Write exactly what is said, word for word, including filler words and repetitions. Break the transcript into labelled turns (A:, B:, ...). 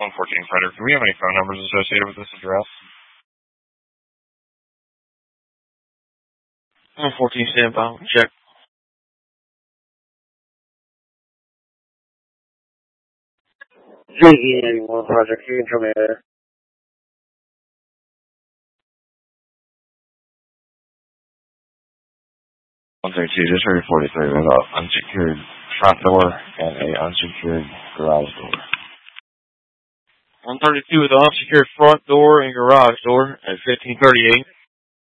A: one fourteen Frederick, do we have any phone numbers associated with this address?
B: one fourteen standby. Check. J E eighty-one Project, you can come in there.
A: one thirty-two, District forty-three, we have an unsecured front door and a unsecured garage door.
B: one thirty-two with the unsecured front door and garage door at fifteen thirty-eight.